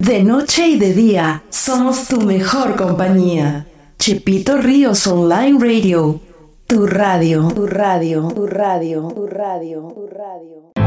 De noche y de día, somos tu mejor compañía. Chepito Ríos Online Radio. Tu radio, tu radio, tu radio, tu radio, tu radio.